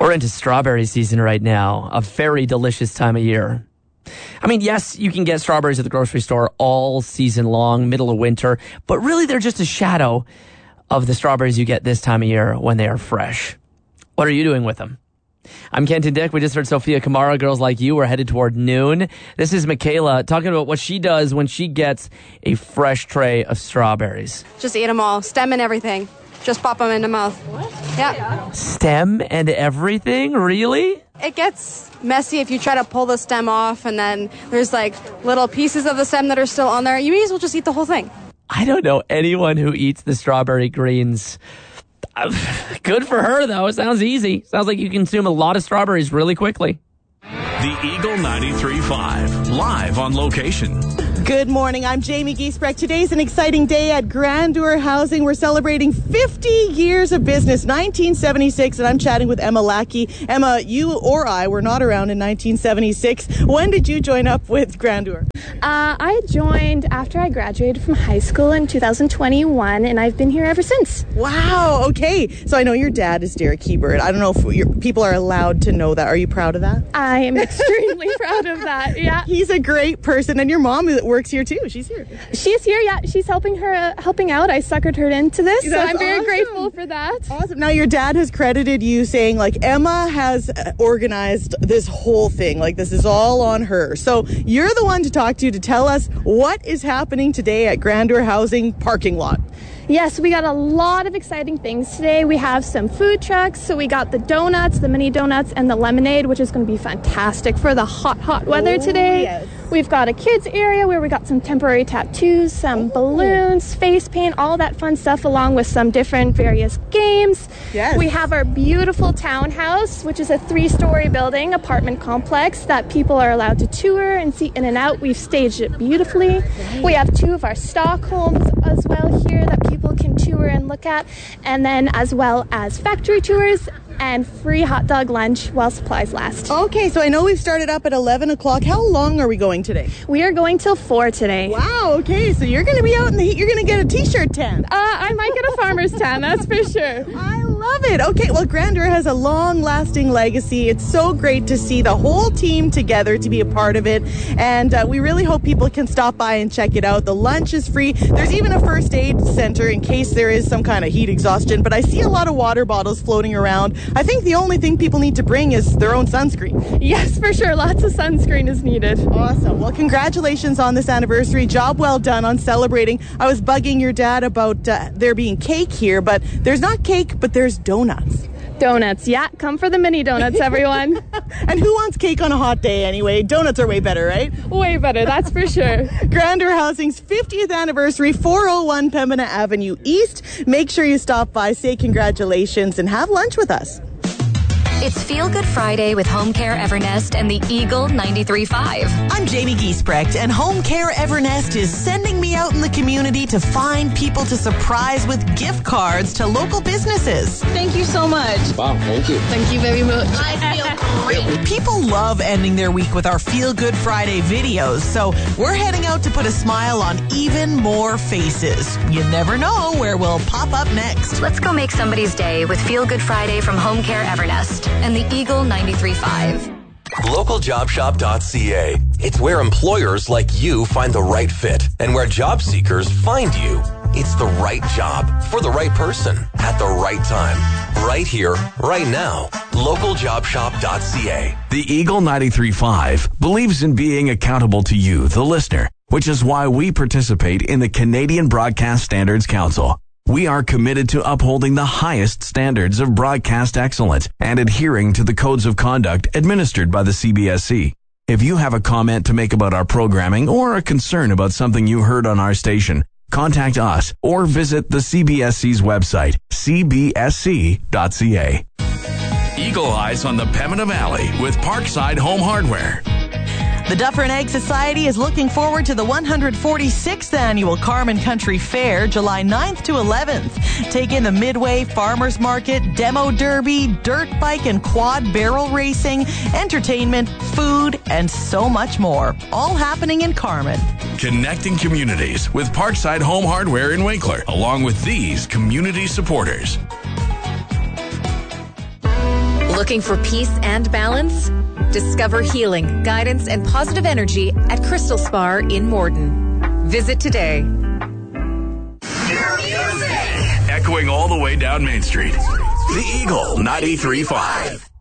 We're into strawberry season right now, a very delicious time of year. I mean, yes, you can get strawberries at the grocery store all season long, middle of winter, but really they're just a shadow of the strawberries you get this time of year when they are fresh. What are you doing with them? I'm Kenton Dick. We just heard Sophia Kamara, Girls Like You. We're headed toward noon. This is Michaela talking about what she does when she gets a fresh tray of strawberries. Just eat them all, stem and everything. Just pop them in the mouth. What? Yeah. Stem and everything? Really? It gets messy if you try to pull the stem off, and then there's like little pieces of the stem that are still on there. You may as well just eat the whole thing. I don't know anyone who eats the strawberry greens. Good for her, though. It sounds easy. Sounds like you consume a lot of strawberries really quickly. The Eagle 93.5, live on location. Good morning. I'm Jamie Giesbrecht. Today's an exciting day at Grandeur Housing. We're celebrating 50 years of business, 1976, and I'm chatting with Emma Lackey. Emma, you or I were not around in 1976. When did you join up with Grandeur? I joined after I graduated from high school in 2021, and I've been here ever since. Wow. Okay. So I know your dad is Derek Hebert. I don't know if people are allowed to know that. Are you proud of that? I am extremely proud of that. Yeah. He's a great person, and your mom works here too. She's here. She's here. Yeah. She's helping out. I suckered her into this, so I'm very grateful for that. Awesome. Now your dad has credited you saying like Emma has organized this whole thing. Like this is all on her. So you're the one to talk to tell us what is happening today at Grandeur Housing parking lot. Yes, we got a lot of exciting things today. We have some food trucks. So we got the donuts, the mini donuts, and the lemonade, which is going to be fantastic for the hot weather today. Yes. We've got a kids area where we got some temporary tattoos, some balloons, face paint, all that fun stuff, along with some different various games. Yes. We have our beautiful townhouse, which is a 3-story building apartment complex that people are allowed to tour and see in and out. We've staged it beautifully. Right. We have 2 of our stock homes as well here that people can tour and look at, and then as well as factory tours and free hot dog lunch while supplies last. Okay, so I know we've started up at 11 o'clock. How long are we going today? We are going till 4 today. Wow, okay, so you're going to be out in the heat. You're going to get a t-shirt tan. I might get a farmer's tan, that's for sure. I love it. Okay, well, Grandeur has a long-lasting legacy. It's so great to see the whole team together to be a part of it, and we really hope people can stop by and check it out. The lunch is free. There's even a first aid center in case there is some kind of heat exhaustion, but I see a lot of water bottles floating around. I think the only thing people need to bring is their own sunscreen. Yes, for sure. Lots of sunscreen is needed. Awesome. Well, congratulations on this anniversary. Job well done on celebrating. I was bugging your dad about there being cake here, but there's not cake, but there's donuts. Donuts, yeah. Come for the mini donuts, everyone. And who wants cake on a hot day anyway? Donuts are way better, right? Way better, that's for sure. Grandeur Housing's 50th anniversary, 401 Pembina Avenue East. Make sure you stop by, say congratulations, and have lunch with us. It's Feel Good Friday with Home Care Evernest and the Eagle 93.5. I'm Jamie Giesbrecht, and Home Care Evernest is sending me out in the community to find people to surprise with gift cards to local businesses. Thank you so much. Wow, thank you. Thank you very much. I feel great. People love ending their week with our Feel Good Friday videos, so we're heading out to put a smile on even more faces. You never know where we'll pop up next. Let's go make somebody's day with Feel Good Friday from Home Care Evernest and the Eagle 93.5. LocalJobShop.ca. It's where employers like you find the right fit and where job seekers find you. It's the right job for the right person at the right time. Right here, right now. LocalJobShop.ca. The Eagle 93.5 believes in being accountable to you, the listener, which is why we participate in the Canadian Broadcast Standards Council. We are committed to upholding the highest standards of broadcast excellence and adhering to the codes of conduct administered by the CBSC. If you have a comment to make about our programming or a concern about something you heard on our station, contact us or visit the CBSC's website, cbsc.ca. Eagle Eyes on the Pembina Valley with Parkside Home Hardware. The Dufferin Egg Society is looking forward to the 146th annual Carman Country Fair, July 9th to 11th. Take in the Midway Farmers Market, Demo Derby, dirt bike and quad barrel racing, entertainment, food, and so much more. All happening in Carman. Connecting communities with Parkside Home Hardware in Winkler, along with these community supporters. Looking for peace and balance? Discover healing, guidance, and positive energy at Crystal Spa in Morden. Visit today. Echoing all the way down Main Street. The Eagle 93.5.